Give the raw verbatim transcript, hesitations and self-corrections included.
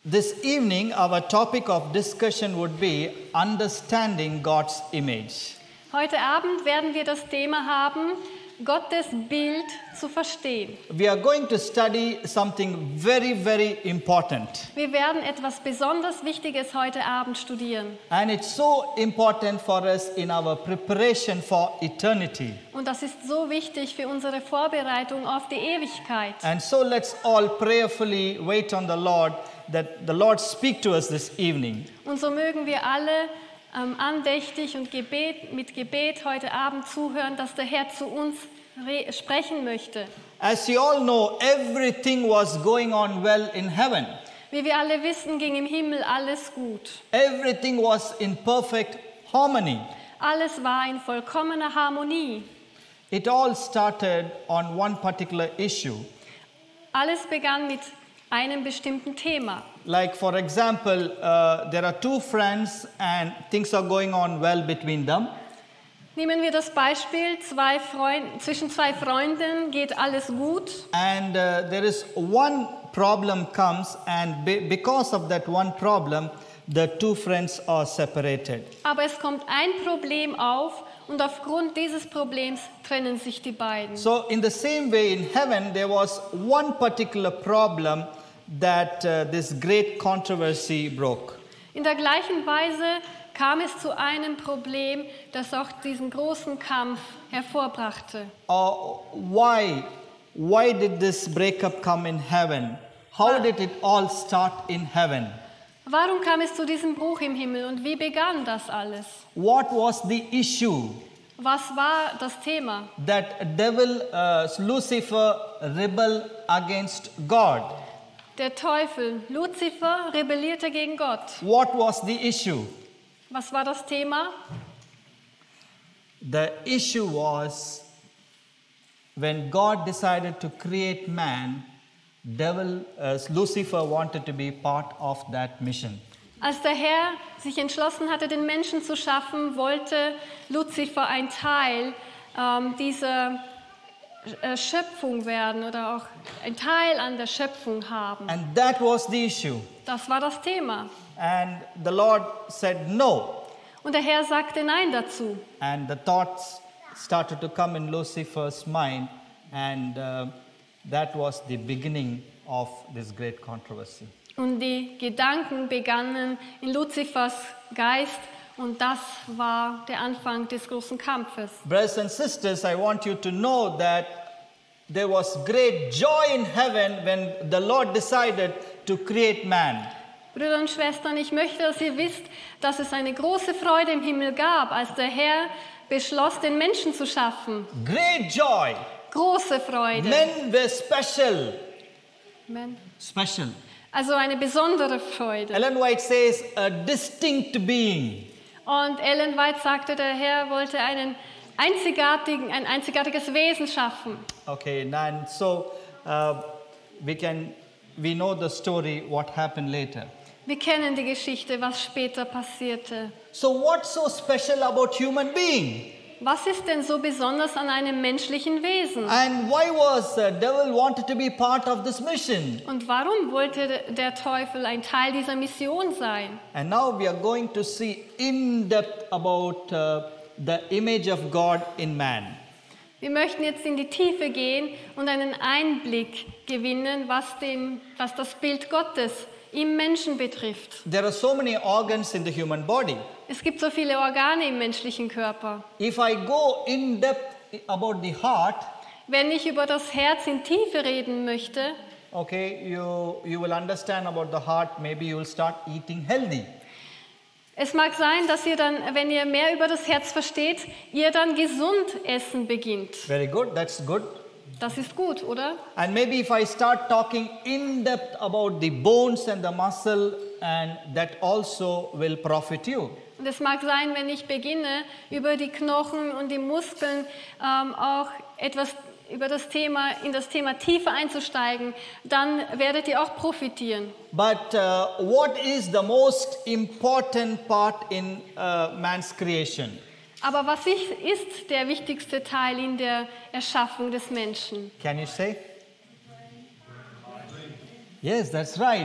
This evening, our topic of discussion would be understanding God's image. Heute Abend werden wir das Thema haben, Gottes Bild zu verstehen. We are going to study something very, very important. Wir werden etwas besonders Wichtiges heute Abend studieren. And it's so important for us in our preparation for eternity. Und das ist so wichtig für unsere Vorbereitung auf die Ewigkeit. And so let's all prayerfully wait on the Lord that the Lord speak to us this evening. Und so mögen wir alle ähm, andächtig und Gebet, mit Gebet heute Abend zuhören, dass der Herr zu uns re- sprechen möchte. As you all know, everything was going on well in heaven. Wie wir alle wissen, ging im Himmel alles gut. Everything was in perfect harmony. Alles war in vollkommener Harmonie. It all started on one particular issue. Alles begann mit einem bestimmten Thema. Like for example, uh, there are two friends and things are going on well between them. Nehmen wir das Beispiel, zwei Freund, zwischen zwei Freunden geht alles gut. And uh, there is one problem comes and be- because of that one problem, the two friends are separated. Aber es kommt ein Problem auf und aufgrund dieses Problems trennen sich die beiden. So in the same way in heaven, there was one particular problem that uh, this great controversy broke. In der gleichen Weise kam es zu einem Problem, das auch diesen großen Kampf hervorbrachte. Uh, why? Why did this breakup come in heaven? How did it all start in heaven? Warum kam es zu diesem Bruch im Himmel und wie begann das alles? What was the issue? Was war das Thema? That devil, uh, Lucifer, rebelled against God. Der Teufel, Luzifer, rebellierte gegen Gott. What was the issue? Was war das Thema? The issue was when God decided to create man, devil, uh, Lucifer wanted to be part of that mission. Als der Herr sich entschlossen hatte, den Menschen zu schaffen, wollte Luzifer ein Teil ähm, dieser äh, Schöpfung werden oder auch ein Teil an der Schöpfung haben. And that was the issue. Das war das Thema. And the Lord said no. Und der Herr sagte Nein dazu. And the thoughts started to come in Lucifer's mind, and uh, that was the beginning of this great controversy. Und die Gedanken begannen in Luzifers Geist und das war der Anfang des großen Kampfes. Brothers and sisters, I want you to know that there was great joy in heaven when the Lord decided to create man. Brüder und Schwestern, ich möchte, dass ihr wisst, dass es eine große Freude im Himmel gab, als der Herr beschloss, den Menschen zu schaffen. Great joy. Große Freude. Men were special. Amen. Special. Also eine besondere Freude. Ellen White says a distinct being. Und Ellen White sagte, der Herr wollte einen einzigartigen, ein einzigartiges Wesen schaffen. Okay, and so uh, we can we know the story what happened later. Wir kennen die Geschichte, was später passierte. So what's so special about human being? Was ist denn so besonders an einem menschlichen Wesen? And why was the devil wanted to be part of this mission? Und warum wollte der Teufel ein Teil dieser Mission sein? And now we are going to see in depth about uh, the image of God in man. Wir möchten jetzt in die Tiefe gehen und einen Einblick gewinnen, was, den, was das Bild Gottes im Menschen betrifft. There are so many organs in the human body. Es gibt so viele Organe im menschlichen Körper. If I go in depth about the heart, Wenn ich über das Herz in Tiefe reden möchte, okay, you you will understand about the heart. Maybe you will start eating healthy. es mag sein, dass ihr dann, wenn ihr mehr über das Herz versteht, ihr dann gesund essen beginnt. Very good. That's good. Das ist gut, oder? And maybe if I start talking in depth about the bones and the muscle, and that also will profit you. Und es mag sein, wenn ich beginne, über die Knochen und die Muskeln ähm, auch etwas über das Thema, in das Thema tiefer einzusteigen, dann werdet ihr auch profitieren. But uh, what is the most important part in uh, man's creation? Aber was ist, ist der wichtigste Teil in der Erschaffung des Menschen? Can you say? Yes, that's right.